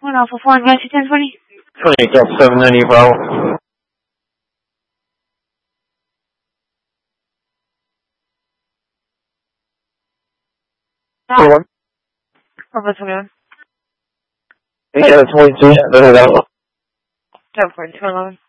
1 Alpha 4, Nancy 1020. 20 Delta 790 Bravo. Bravo 21. Yeah, 22. 74211.